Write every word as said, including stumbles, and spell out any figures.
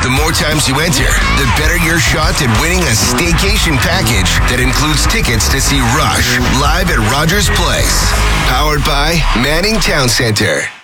The more times you enter, the better your shot at winning a staycation package that includes tickets to see Rush live at Rogers Place. Powered by Manning Town Center.